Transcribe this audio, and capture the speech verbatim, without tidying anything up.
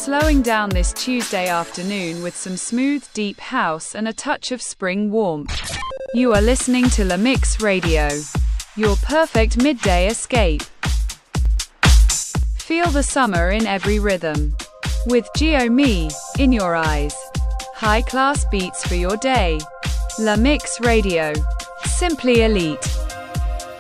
slowing down this Tuesday afternoon with some smooth, deep house and a touch of spring warmth. You are listening to La Mix Radio, your perfect midday escape. Feel the summer in every rhythm. With Gio Me, in your eyes. High-class beats for your day. La Mix Radio. Simply elite.